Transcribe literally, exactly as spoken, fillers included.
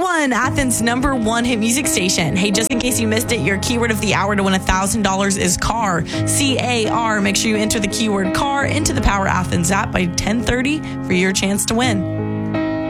one, Athens' number one hit music station. Hey, just in case you missed it, your keyword of the hour to win one thousand dollars is car. C A R. Make sure you enter the keyword car into the Power Athens app by ten thirty for your chance to win.